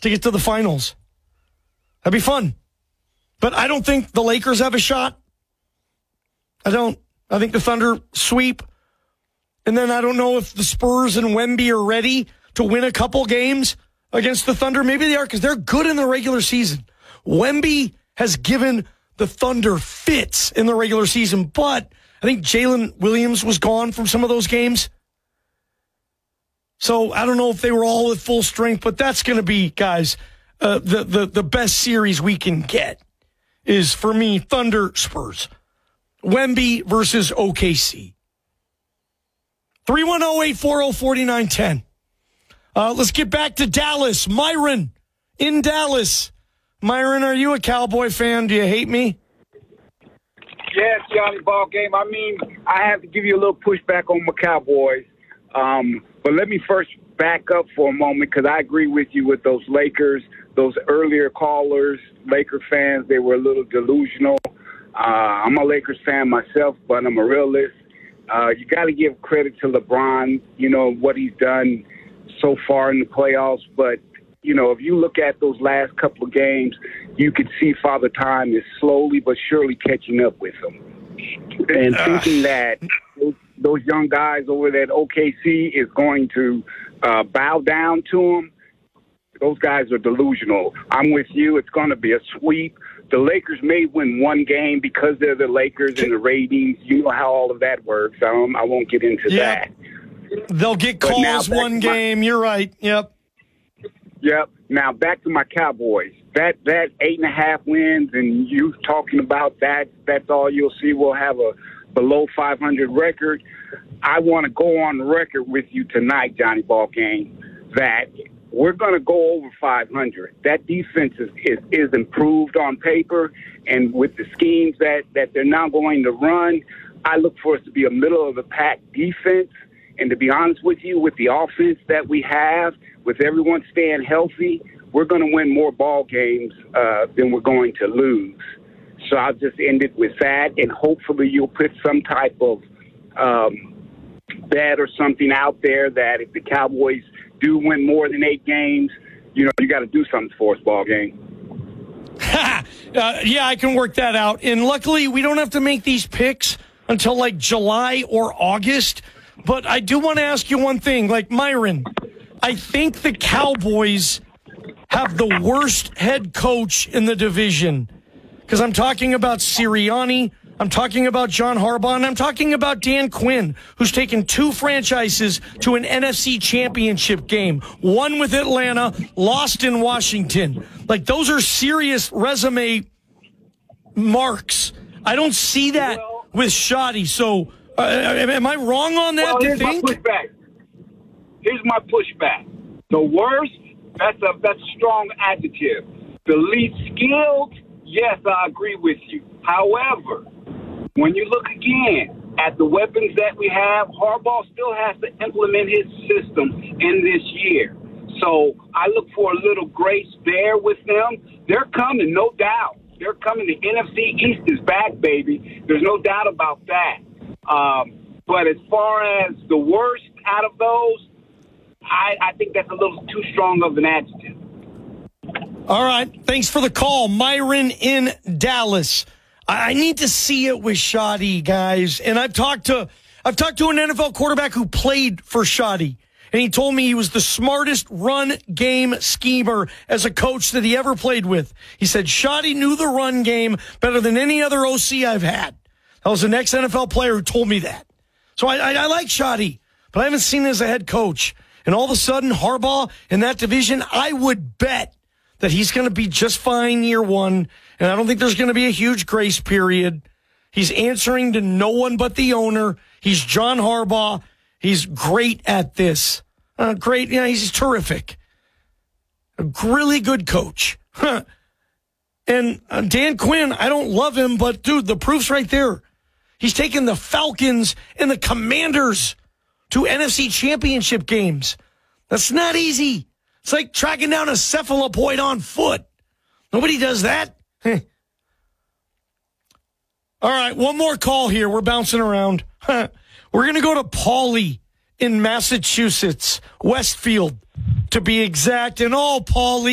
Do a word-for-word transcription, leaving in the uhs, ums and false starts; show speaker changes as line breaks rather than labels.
to get to the finals. That'd be fun. But I don't think the Lakers have a shot. I don't. I think the Thunder sweep. And then I don't know if the Spurs and Wemby are ready to win a couple games against the Thunder. Maybe they are because they're good in the regular season. Wemby has given the Thunder fits in the regular season, but I think Jalen Williams was gone from some of those games. So I don't know if they were all at full strength, but that's going to be, guys, uh, the, the, the best series we can get is, for me, Thunder Spurs. Wemby versus O K C. three one zero, eight four zero, four nine one zero. Uh, let's get back to Dallas. Myron in Dallas. Myron, are you a Cowboy fan? Do you hate me?
Yes, Johnny Ball Game. I mean, I have to give you a little pushback on my Cowboys. Um, but let me first back up for a moment because I agree with you with those Lakers, those earlier callers, Laker fans. They were a little delusional. Uh, I'm a Lakers fan myself, but I'm a realist. Uh, you got to give credit to LeBron, you know, what he's done so far in the playoffs. But, you know, if you look at those last couple of games, you could see Father Time is slowly but surely catching up with him. And uh. thinking that those, those young guys over at O K C is going to uh, bow down to him, those guys are delusional. I'm with you. It's going to be a sweep. The Lakers may win one game because they're the Lakers and the ratings. You know how all of that works. Um, I won't get into
yep.
that.
They'll get calls one game. My, You're right. Yep.
Yep. Now back to my Cowboys. That that eight and a half wins, and you talking about that, that's all you'll see. We'll have a below five hundred record. I want to go on record with you tonight, Johnny Ball Game, that we're going to go over five hundred. That defense is, is, is improved on paper, and with the schemes that, that they're now going to run, I look for us to be a middle-of-the-pack defense. And to be honest with you, with the offense that we have, with everyone staying healthy, we're going to win more ball games uh, than we're going to lose. So I'll just end it with that, and hopefully you'll put some type of um, bet or something out there that if the Cowboys do win more than eight games, you know, you got to do something for us, Ball Game.
uh, yeah, I can work that out. And luckily, we don't have to make these picks until like July or August. But I do want to ask you one thing. Like, Myron, I think the Cowboys have the worst head coach in the division. Because I'm talking about Sirianni, I'm talking about John Harbaugh, and I'm talking about Dan Quinn, who's taken two franchises to an N F C championship game. One with Atlanta, lost in Washington. Like, those are serious resume marks. I don't see that well, with Shoddy. So, uh, am I wrong on that
well,
to
here's
think?
My pushback. Here's my pushback. The worst, that's a, that's a strong adjective. The least skilled, yes, I agree with you. However, when you look again at the weapons that we have, Harbaugh still has to implement his system in this year. So I look for a little grace there with them. They're coming, no doubt. They're coming. The N F C East is back, baby. There's no doubt about that. Um, but as far as the worst out of those, I, I think that's a little too strong of an adjective.
All right. Thanks for the call. Myron in Dallas. I need to see it with Shoddy, guys. And I've talked to I've talked to an N F L quarterback who played for Shoddy, and he told me he was the smartest run game schemer as a coach that he ever played with. He said Shoddy knew the run game better than any other O C I've had. That was an ex-N F L player who told me that. So I, I, I like Shoddy, but I haven't seen him as a head coach. And all of a sudden, Harbaugh in that division, I would bet that he's going to be just fine year one. And I don't think there's going to be a huge grace period. He's answering to no one but the owner. He's John Harbaugh. He's great at this. Uh, great. Yeah, he's terrific. A really good coach. Huh. And uh, Dan Quinn, I don't love him, but dude, the proof's right there. He's taken the Falcons and the Commanders to N F C championship games. That's not easy. It's like tracking down a cephalopoid on foot. Nobody does that. All right, one more call here. We're bouncing around. We're going to go to Paulie in Massachusetts, Westfield, to be exact. And all, Paulie.